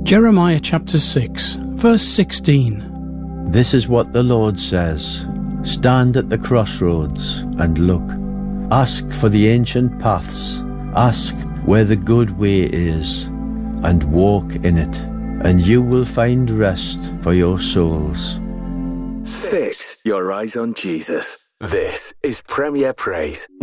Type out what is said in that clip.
Jeremiah chapter 6, verse 16. This is what the Lord says. Stand at the crossroads and look. Ask for the ancient paths. Ask where the good way is, and walk in it, and you will find rest for your souls. Fix your eyes on Jesus. This is Premier Praise.